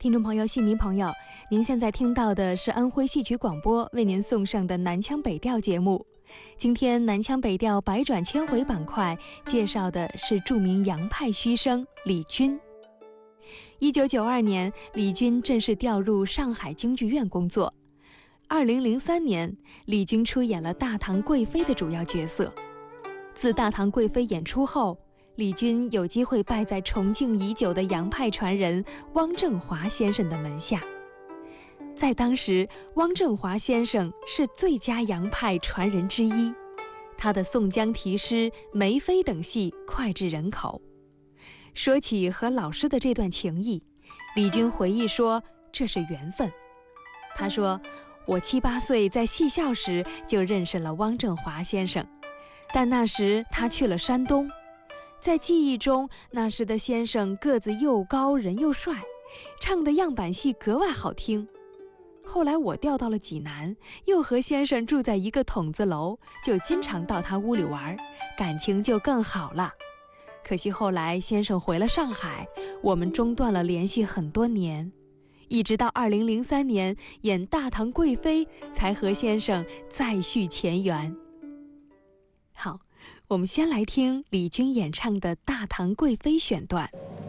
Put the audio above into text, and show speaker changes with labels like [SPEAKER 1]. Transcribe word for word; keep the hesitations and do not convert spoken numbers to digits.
[SPEAKER 1] 听众朋友、戏迷朋友，您现在听到的是安徽戏曲广播为您送上的南腔北调节目。今天南腔北调百转千回板块介绍的是著名洋派须生李军。一九九二年，李军正式调入上海京剧院工作。二零零三年，李军出演了《大唐贵妃》的主要角色。自《大唐贵妃》演出后，李军有机会拜在崇敬已久的洋派传人汪正华先生的门下。在当时，汪正华先生是最佳洋派传人之一，他的宋江题诗、梅妃等戏脍炙人口。说起和老师的这段情谊，李军回忆说，这是缘分。他说，我七八岁在戏校时就认识了汪正华先生，但那时他去了山东。在记忆中，那时的先生个子又高，人又帅，唱的样板戏格外好听。后来我调到了济南，又和先生住在一个筒子楼，就经常到他屋里玩，感情就更好了。可惜后来先生回了上海，我们中断了联系很多年，一直到二零零三年演《大唐贵妃》，才和先生再续前缘。好，我们先来听李军演唱的《大唐贵妃》选段。